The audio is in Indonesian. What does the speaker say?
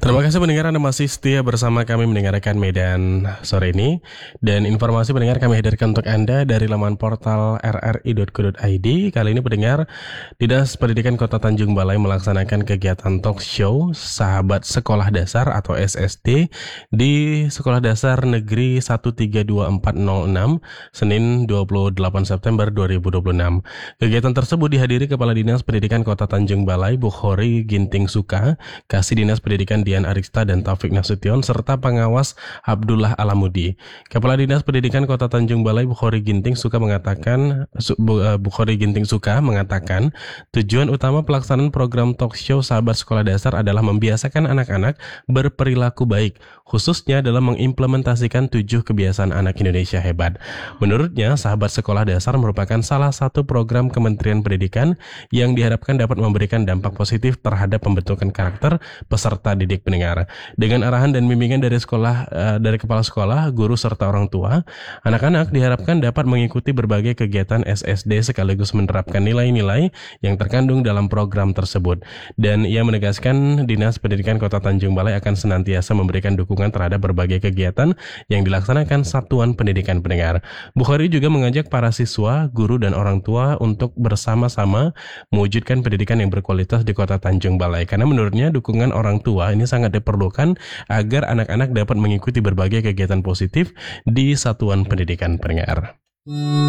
Terima kasih pendengar, Anda masih setia bersama kami mendengarkan Medan sore ini. Dan informasi pendengar kami hadirkan untuk Anda dari laman portal rri.co.id. Kali ini pendengar, Dinas Pendidikan Kota Tanjung Balai melaksanakan kegiatan talk show Sahabat Sekolah Dasar atau SSD di Sekolah Dasar Negeri 132406 Senin 28 September 2026. Kegiatan tersebut dihadiri Kepala Dinas Pendidikan Kota Tanjung Balai Bukhori Ginting Suka, Kasih Dinas Pendidikan Dian Arista dan Taufik Nasution, serta pengawas Abdullah Alamudi. Kepala Dinas Pendidikan Kota Tanjung Balai Bukhori Ginting Suka mengatakan tujuan utama pelaksanaan program talk show Sahabat Sekolah Dasar adalah membiasakan anak-anak berperilaku baik, khususnya dalam mengimplementasikan 7 kebiasaan anak Indonesia hebat. Menurutnya, Sahabat Sekolah Dasar merupakan salah satu program Kementerian Pendidikan yang diharapkan dapat memberikan dampak positif terhadap pembentukan karakter peserta didik pendengar. Dengan arahan dan bimbingan dari kepala sekolah, guru serta orang tua, anak-anak diharapkan dapat mengikuti berbagai kegiatan SSD sekaligus menerapkan nilai-nilai yang terkandung dalam program tersebut. Dan ia menegaskan Dinas Pendidikan Kota Tanjung Balai akan senantiasa memberikan dukungan terhadap berbagai kegiatan yang dilaksanakan Satuan Pendidikan Pendengar. Bukhari juga mengajak para siswa, guru, dan orang tua untuk bersama-sama mewujudkan pendidikan yang berkualitas di Kota Tanjung Balai. Karena menurutnya dukungan orang tua ini sangat diperlukan agar anak-anak dapat mengikuti berbagai kegiatan positif di Satuan Pendidikan Pendengar.